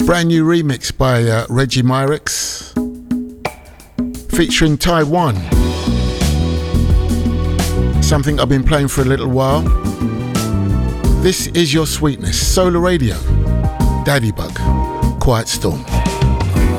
Brand new remix by Reggie Myrex featuring Taiwan. Something I've been playing for a little while. This is Your Sweetness, Solar Radio, Daddy Bug, Quiet Storm.